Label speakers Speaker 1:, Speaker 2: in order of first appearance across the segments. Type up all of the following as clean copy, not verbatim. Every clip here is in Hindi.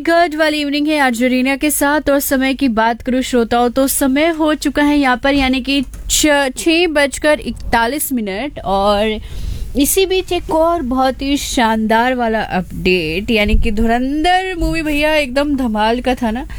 Speaker 1: गुड वाली इवनिंग है आज रीना के साथ। और समय की बात करूं श्रोताओं तो समय हो चुका है यहाँ पर यानी कि 6:41 और इसी बीच एक और बहुत ही शानदार वाला अपडेट यानी कि धुरंधर मूवी भैया एकदम धमाल का था ना।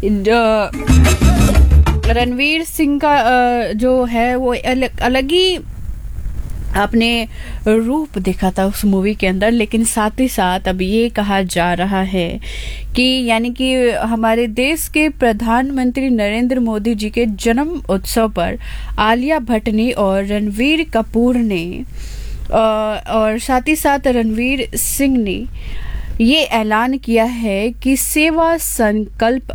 Speaker 1: रणवीर सिंह का जो है वो अलग ही आपने रूप देखा था उस मूवी के अंदर। लेकिन साथ ही साथ अब ये कहा जा रहा है कि यानी कि हमारे देश के प्रधानमंत्री नरेंद्र मोदी जी के जन्म उत्सव पर आलिया भट्ट ने और रणवीर कपूर ने और साथ ही साथ रणवीर सिंह ने ये ऐलान किया है कि सेवा संकल्प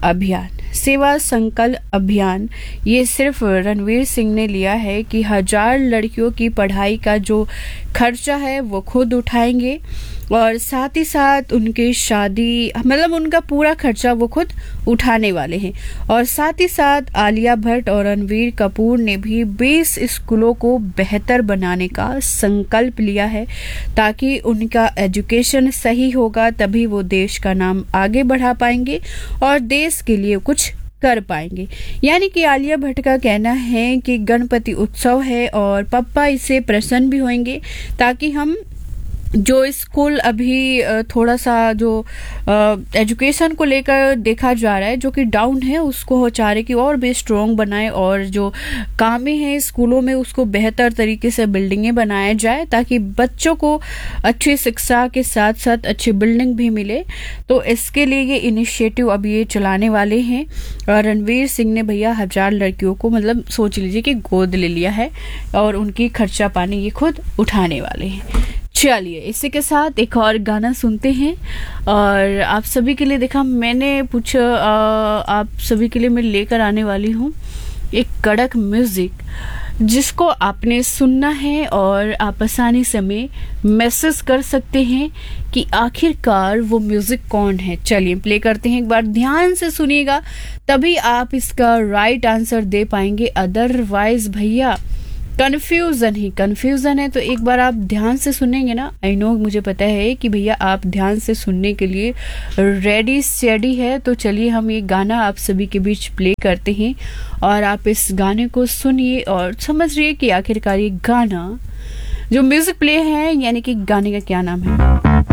Speaker 1: अभियान ये सिर्फ रणवीर सिंह ने लिया है कि 1000 लड़कियों की पढ़ाई का जो खर्चा है वो खुद उठाएंगे और साथ ही साथ उनकी शादी मतलब उनका पूरा खर्चा वो खुद उठाने वाले हैं। और साथ ही साथ आलिया भट्ट और रणवीर कपूर ने भी 20 स्कूलों को बेहतर बनाने का संकल्प लिया है ताकि उनका एजुकेशन सही होगा तभी वो देश का नाम आगे बढ़ा पाएंगे और देश के लिए कुछ कर पाएंगे। यानी कि आलिया भट्ट का कहना है कि गणपति उत्सव है और पप्पा इससे प्रसन्न भी होंगे ताकि हम जो स्कूल अभी थोड़ा सा जो एजुकेशन को लेकर देखा जा रहा है जो कि डाउन है उसको हो चाह रहे कि और भी स्ट्रॉन्ग बनाए और जो कामें हैं स्कूलों में उसको बेहतर तरीके से बिल्डिंगें बनाया जाए ताकि बच्चों को अच्छी शिक्षा के साथ साथ अच्छी बिल्डिंग भी मिले। तो इसके लिए ये इनिशिएटिव अब ये चलाने वाले हैं। और रणवीर सिंह ने भैया 1000 लड़कियों को मतलब सोच लीजिए कि गोद ले लिया है और उनकी खर्चा पानी ये खुद उठाने वाले हैं। चलिए इसी के साथ एक और गाना सुनते हैं और आप सभी के लिए देखा मैंने पूछा आप सभी के लिए मैं लेकर आने वाली हूँ एक कड़क म्यूजिक जिसको आपने सुनना है और आप आसानी से में मैसेज कर सकते हैं कि आखिरकार वो म्यूजिक कौन है। चलिए प्ले करते हैं, एक बार ध्यान से सुनिएगा तभी आप इसका राइट आंसर दे पाएंगे, अदरवाइज भैया कंफ्यूजन है। तो एक बार आप ध्यान से सुनेंगे ना, आई नो मुझे पता है कि भैया आप ध्यान से सुनने के लिए रेडी स्टेडी है। तो चलिए हम ये गाना आप सभी के बीच प्ले करते हैं और आप इस गाने को सुनिए और समझिए कि आखिरकार ये गाना जो म्यूजिक प्ले है यानी कि गाने का क्या नाम है।